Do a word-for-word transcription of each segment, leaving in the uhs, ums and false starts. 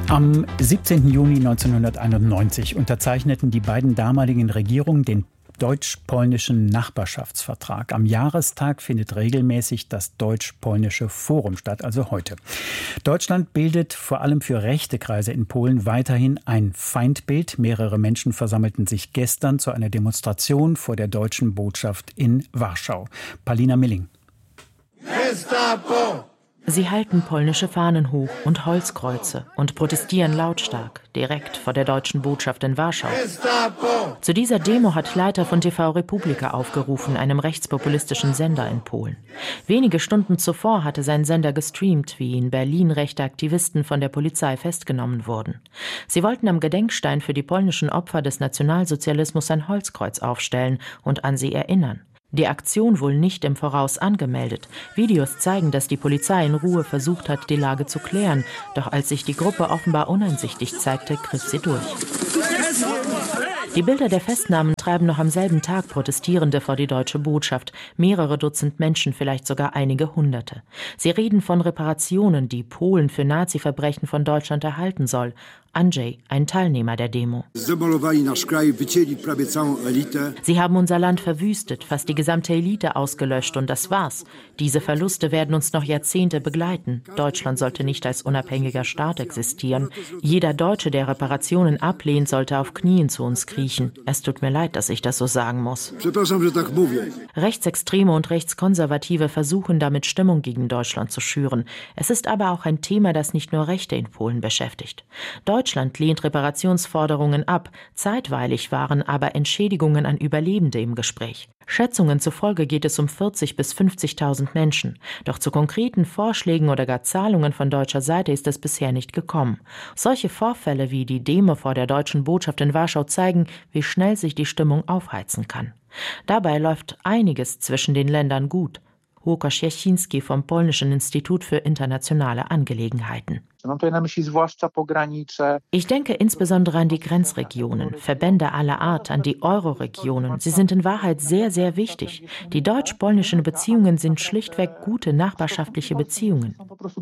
Am siebzehnten Juni neunzehnhunderteinundneunzig unterzeichneten die beiden damaligen Regierungen den deutsch-polnischen Nachbarschaftsvertrag. Am Jahrestag findet regelmäßig das Deutsch-Polnische Forum statt, also heute. Deutschland bildet vor allem für rechte Kreise in Polen weiterhin ein Feindbild. Mehrere Menschen versammelten sich gestern zu einer Demonstration vor der deutschen Botschaft in Warschau. Palina Milling. Gestapo! Sie halten polnische Fahnen hoch und Holzkreuze und protestieren lautstark, direkt vor der deutschen Botschaft in Warschau. Gestapo! Zu dieser Demo hat Leiter von T V Republika aufgerufen, einem rechtspopulistischen Sender in Polen. Wenige Stunden zuvor hatte sein Sender gestreamt, wie in Berlin rechte Aktivisten von der Polizei festgenommen wurden. Sie wollten am Gedenkstein für die polnischen Opfer des Nationalsozialismus ein Holzkreuz aufstellen und an sie erinnern. Die Aktion wohl nicht im Voraus angemeldet. Videos zeigen, dass die Polizei in Ruhe versucht hat, die Lage zu klären. Doch als sich die Gruppe offenbar uneinsichtig zeigte, griff sie durch. Die Bilder der Festnahmen treiben noch am selben Tag Protestierende vor die deutsche Botschaft. Mehrere Dutzend Menschen, vielleicht sogar einige Hunderte. Sie reden von Reparationen, die Polen für Nazi-Verbrechen von Deutschland erhalten soll. Andrzej, ein Teilnehmer der Demo. Sie haben unser Land verwüstet, fast die gesamte Elite ausgelöscht und das war's. Diese Verluste werden uns noch Jahrzehnte begleiten. Deutschland sollte nicht als unabhängiger Staat existieren. Jeder Deutsche, der Reparationen ablehnt, sollte auf Knien zu uns kriechen. Es tut mir leid, dass ich das so sagen muss. Rechtsextreme und Rechtskonservative versuchen damit Stimmung gegen Deutschland zu schüren. Es ist aber auch ein Thema, das nicht nur Rechte in Polen beschäftigt. Deutschland lehnt Reparationsforderungen ab. Zeitweilig waren aber Entschädigungen an Überlebende im Gespräch. Schätzungen zufolge geht es um vierzigtausend bis fünfzigtausend Menschen. Doch zu konkreten Vorschlägen oder gar Zahlungen von deutscher Seite ist es bisher nicht gekommen. Solche Vorfälle wie die Demo vor der deutschen Botschaft in Warschau zeigen, wie schnell sich die Stimmung aufheizen kann. Dabei läuft einiges zwischen den Ländern gut. Łukasz Jasiński vom Polnischen Institut für internationale Angelegenheiten. Ich denke insbesondere an die Grenzregionen, Verbände aller Art, an die Euro-Regionen. Sie sind in Wahrheit sehr, sehr wichtig. Die deutsch-polnischen Beziehungen sind schlichtweg gute nachbarschaftliche Beziehungen.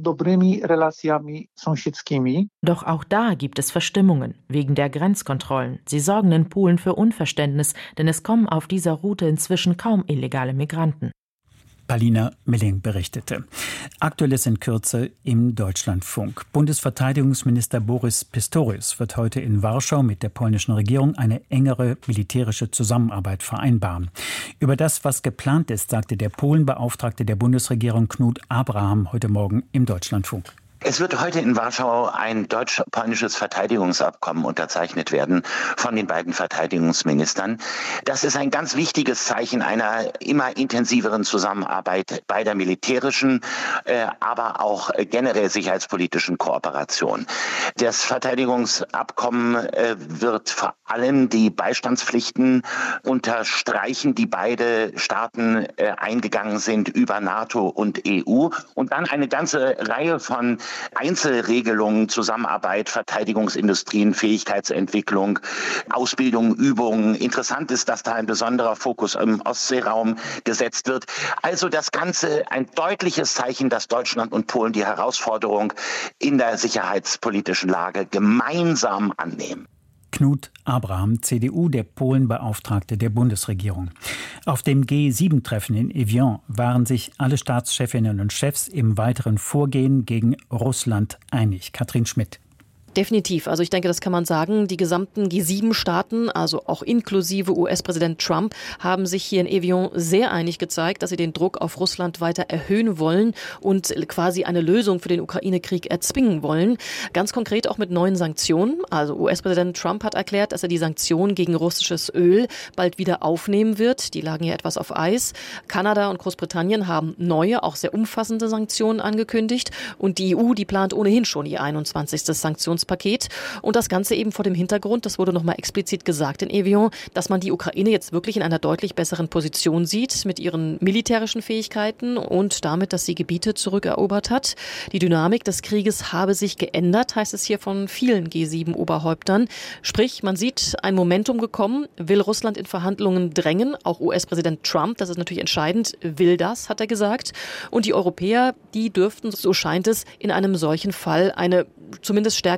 Doch auch da gibt es Verstimmungen wegen der Grenzkontrollen. Sie sorgen in Polen für Unverständnis, denn es kommen auf dieser Route inzwischen kaum illegale Migranten. Palina Milling berichtete. Aktuelles in Kürze im Deutschlandfunk. Bundesverteidigungsminister Boris Pistorius wird heute in Warschau mit der polnischen Regierung eine engere militärische Zusammenarbeit vereinbaren. Über das, was geplant ist, sagte der Polenbeauftragte der Bundesregierung Knut Abraham heute Morgen im Deutschlandfunk. Es wird heute in Warschau ein deutsch-polnisches Verteidigungsabkommen unterzeichnet werden von den beiden Verteidigungsministern. Das ist ein ganz wichtiges Zeichen einer immer intensiveren Zusammenarbeit bei der militärischen, äh, aber auch generell sicherheitspolitischen Kooperation. Das Verteidigungsabkommen äh, wird vor allem die Beistandspflichten unterstreichen, die beide Staaten äh, eingegangen sind über NATO und E U, und dann eine ganze Reihe von Einzelregelungen, Zusammenarbeit, Verteidigungsindustrien, Fähigkeitsentwicklung, Ausbildung, Übungen. Interessant ist, dass da ein besonderer Fokus im Ostseeraum gesetzt wird. Also das Ganze ein deutliches Zeichen, dass Deutschland und Polen die Herausforderung in der sicherheitspolitischen Lage gemeinsam annehmen. Knut Abraham, C D U, der Polenbeauftragte der Bundesregierung. Auf dem G sieben Treffen in Evian waren sich alle Staatschefinnen und Chefs im weiteren Vorgehen gegen Russland einig. Katrin Schmidt. Definitiv. Also ich denke, das kann man sagen. Die gesamten G sieben Staaten, also auch inklusive U S-Präsident Trump, haben sich hier in Evian sehr einig gezeigt, dass sie den Druck auf Russland weiter erhöhen wollen und quasi eine Lösung für den Ukraine-Krieg erzwingen wollen. Ganz konkret auch mit neuen Sanktionen. Also U S-Präsident Trump hat erklärt, dass er die Sanktionen gegen russisches Öl bald wieder aufnehmen wird. Die lagen ja etwas auf Eis. Kanada und Großbritannien haben neue, auch sehr umfassende Sanktionen angekündigt. Und die E U, die plant ohnehin schon ihr einundzwanzigstes Sanktionspaket. Und das Ganze eben vor dem Hintergrund, das wurde nochmal explizit gesagt in Evian, dass man die Ukraine jetzt wirklich in einer deutlich besseren Position sieht mit ihren militärischen Fähigkeiten und damit, dass sie Gebiete zurückerobert hat. Die Dynamik des Krieges habe sich geändert, heißt es hier von vielen G sieben Oberhäuptern. Sprich, man sieht ein Momentum gekommen, will Russland in Verhandlungen drängen. Auch U S-Präsident Trump, das ist natürlich entscheidend, will das, hat er gesagt. Und die Europäer, die dürften, so scheint es, in einem solchen Fall eine zumindest stärkere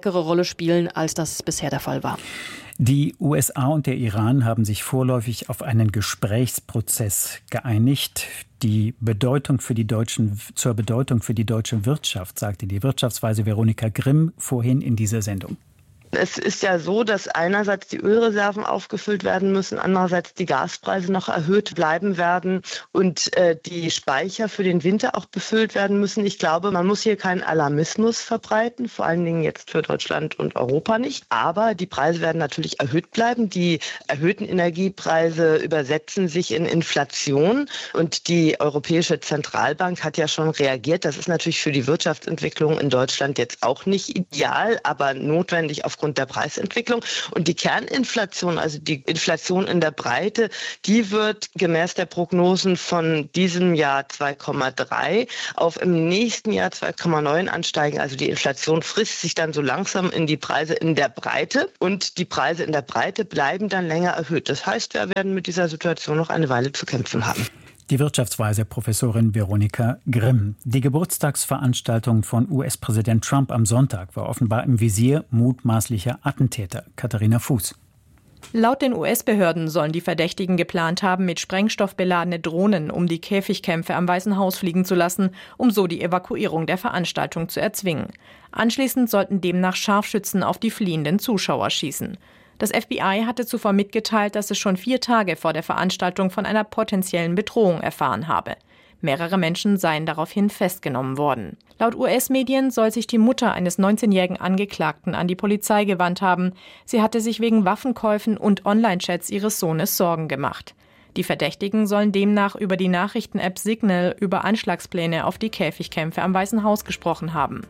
stärkere Rolle spielen, als das bisher der Fall war. Die U S A und der Iran haben sich vorläufig auf einen Gesprächsprozess geeinigt. Die Bedeutung für die deutschen, zur Bedeutung für die deutsche Wirtschaft, sagte die Wirtschaftsweise Veronika Grimm vorhin in dieser Sendung. Es ist ja so, dass einerseits die Ölreserven aufgefüllt werden müssen, andererseits die Gaspreise noch erhöht bleiben werden und äh, die Speicher für den Winter auch befüllt werden müssen. Ich glaube, man muss hier keinen Alarmismus verbreiten, vor allen Dingen jetzt für Deutschland und Europa nicht. Aber die Preise werden natürlich erhöht bleiben. Die erhöhten Energiepreise übersetzen sich in Inflation und die Europäische Zentralbank hat ja schon reagiert. Das ist natürlich für die Wirtschaftsentwicklung in Deutschland jetzt auch nicht ideal, aber notwendig auf aufgrund der Preisentwicklung. Und die Kerninflation, also die Inflation in der Breite, die wird gemäß der Prognosen von diesem Jahr zwei Komma drei auf im nächsten Jahr zwei Komma neun ansteigen. Also die Inflation frisst sich dann so langsam in die Preise in der Breite und die Preise in der Breite bleiben dann länger erhöht. Das heißt, wir werden mit dieser Situation noch eine Weile zu kämpfen haben. Die Wirtschaftsweise Professorin Veronika Grimm. Die Geburtstagsveranstaltung von U S-Präsident Trump am Sonntag war offenbar im Visier mutmaßlicher Attentäter. Katharina Fuß. Laut den U S-Behörden sollen die Verdächtigen geplant haben, mit Sprengstoff beladene Drohnen um die Käfigkämpfe am Weißen Haus fliegen zu lassen, um so die Evakuierung der Veranstaltung zu erzwingen. Anschließend sollten demnach Scharfschützen auf die fliehenden Zuschauer schießen. Das F B I hatte zuvor mitgeteilt, dass es schon vier Tage vor der Veranstaltung von einer potenziellen Bedrohung erfahren habe. Mehrere Menschen seien daraufhin festgenommen worden. Laut U S-Medien soll sich die Mutter eines neunzehnjährigen Angeklagten an die Polizei gewandt haben. Sie hatte sich wegen Waffenkäufen und Online-Chats ihres Sohnes Sorgen gemacht. Die Verdächtigen sollen demnach über die Nachrichten-App Signal über Anschlagspläne auf die Käfigkämpfe am Weißen Haus gesprochen haben.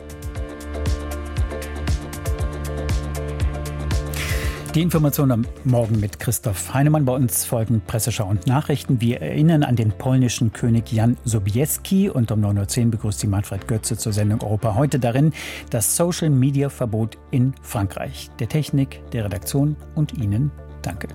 Die Information am Morgen mit Christoph Heinemann. Bei uns folgen Presseschau und Nachrichten. Wir erinnern an den polnischen König Jan Sobieski und um neun Uhr zehn begrüßt Sie Manfred Götze zur Sendung Europa heute. Darin das Social-Media-Verbot in Frankreich. Der Technik, der Redaktion und Ihnen danke.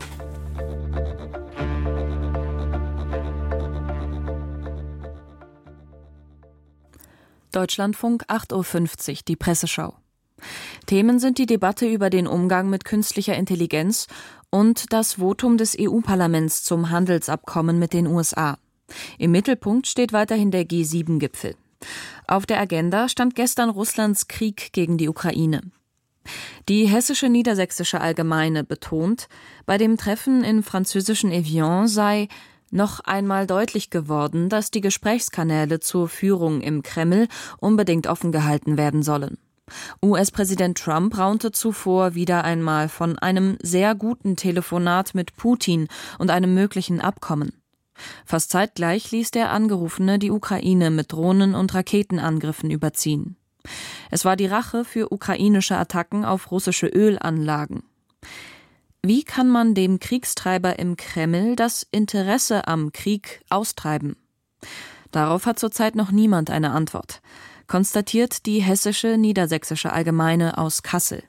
Deutschlandfunk acht Uhr fünfzig, die Presseschau. Themen sind die Debatte über den Umgang mit künstlicher Intelligenz und das Votum des E U-Parlaments zum Handelsabkommen mit den U S A. Im Mittelpunkt steht weiterhin der G sieben Gipfel. Auf der Agenda stand gestern Russlands Krieg gegen die Ukraine. Die Hessische Niedersächsische Allgemeine betont, bei dem Treffen im französischen Evian sei noch einmal deutlich geworden, dass die Gesprächskanäle zur Führung im Kreml unbedingt offen gehalten werden sollen. U S-Präsident Trump raunte zuvor wieder einmal von einem sehr guten Telefonat mit Putin und einem möglichen Abkommen. Fast zeitgleich ließ der Angerufene die Ukraine mit Drohnen- und Raketenangriffen überziehen. Es war die Rache für ukrainische Attacken auf russische Ölanlagen. Wie kann man dem Kriegstreiber im Kreml das Interesse am Krieg austreiben? Darauf hat zurzeit noch niemand eine Antwort, konstatiert die Hessische Niedersächsische Allgemeine aus Kassel.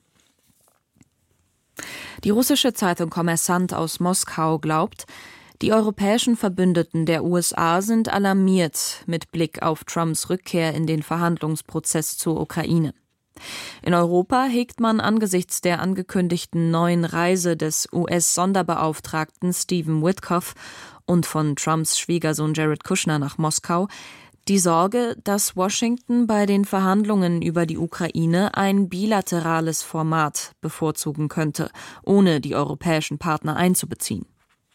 Die russische Zeitung Kommersant aus Moskau glaubt, die europäischen Verbündeten der U S A sind alarmiert mit Blick auf Trumps Rückkehr in den Verhandlungsprozess zur Ukraine. In Europa hegt man angesichts der angekündigten neuen Reise des U S-Sonderbeauftragten Stephen Witkoff und von Trumps Schwiegersohn Jared Kushner nach Moskau die Sorge, dass Washington bei den Verhandlungen über die Ukraine ein bilaterales Format bevorzugen könnte, ohne die europäischen Partner einzubeziehen.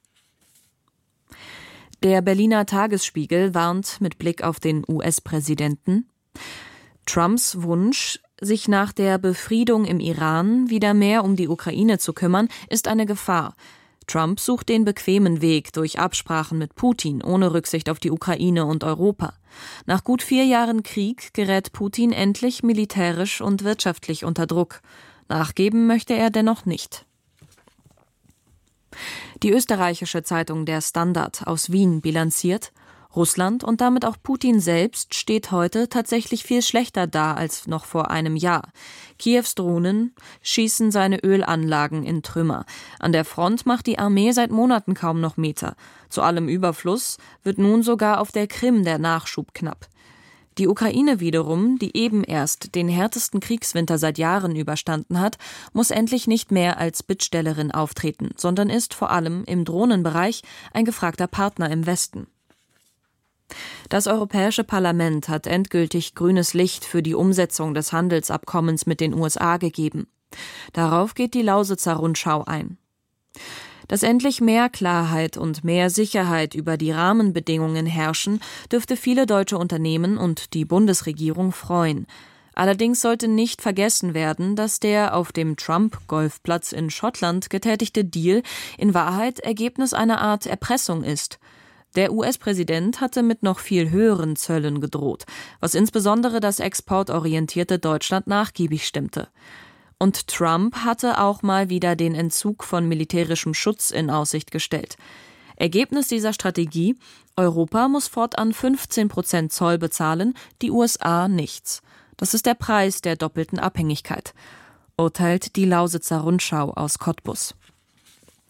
Der Berliner Tagesspiegel warnt mit Blick auf den U S-Präsidenten: Trumps Wunsch, sich nach der Befriedung im Iran wieder mehr um die Ukraine zu kümmern, ist eine Gefahr. Trump sucht den bequemen Weg durch Absprachen mit Putin, ohne Rücksicht auf die Ukraine und Europa. Nach gut vier Jahren Krieg gerät Putin endlich militärisch und wirtschaftlich unter Druck. Nachgeben möchte er dennoch nicht. Die österreichische Zeitung Der Standard aus Wien bilanziert: Russland und damit auch Putin selbst steht heute tatsächlich viel schlechter da als noch vor einem Jahr. Kiews Drohnen schießen seine Ölanlagen in Trümmer. An der Front macht die Armee seit Monaten kaum noch Meter. Zu allem Überfluss wird nun sogar auf der Krim der Nachschub knapp. Die Ukraine wiederum, die eben erst den härtesten Kriegswinter seit Jahren überstanden hat, muss endlich nicht mehr als Bittstellerin auftreten, sondern ist vor allem im Drohnenbereich ein gefragter Partner im Westen. Das Europäische Parlament hat endgültig grünes Licht für die Umsetzung des Handelsabkommens mit den U S A gegeben. Darauf geht die Lausitzer Rundschau ein. Dass endlich mehr Klarheit und mehr Sicherheit über die Rahmenbedingungen herrschen, dürfte viele deutsche Unternehmen und die Bundesregierung freuen. Allerdings sollte nicht vergessen werden, dass der auf dem Trump-Golfplatz in Schottland getätigte Deal in Wahrheit Ergebnis einer Art Erpressung ist. Der U S-Präsident hatte mit noch viel höheren Zöllen gedroht, was insbesondere das exportorientierte Deutschland nachgiebig stimmte. Und Trump hatte auch mal wieder den Entzug von militärischem Schutz in Aussicht gestellt. Ergebnis dieser Strategie: Europa muss fortan fünfzehn Prozent Zoll bezahlen, die U S A nichts. Das ist der Preis der doppelten Abhängigkeit, urteilt die Lausitzer Rundschau aus Cottbus.